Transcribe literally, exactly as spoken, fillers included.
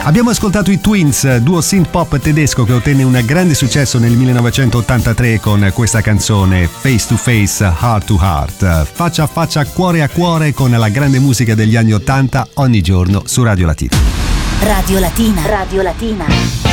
Abbiamo ascoltato i Twins, duo synth pop tedesco che ottenne un grande successo nel millenovecentottantatré con questa canzone Face to Face, Heart to Heart, faccia a faccia, cuore a cuore con la grande musica degli anni ottanta ogni giorno su Radio Latina. Radio Latina. Radio Latina.